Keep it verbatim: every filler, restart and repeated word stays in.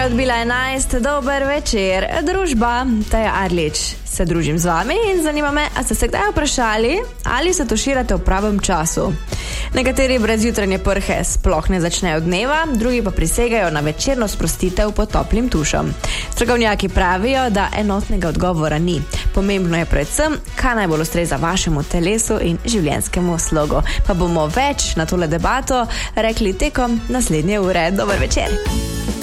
je odbila enajst, dober večer, družba, Teja Arlič. Se družim z vami in zanima me, a ste se kdaj vprašali, ali se tuširate v pravem času. Nekateri brez jutranje prhe sploh ne začnejo dneva, drugi pa prisegajo na večerno sprostitev pod toplim tušom. Strokovnjaki pravijo, da enotnega odgovora ni. Pomembno je predvsem, kaj najbolj ustreza vašemu telesu in življenjskemu slogu. Pa bomo več na tole debato rekli tekom naslednje ure. Dober večer.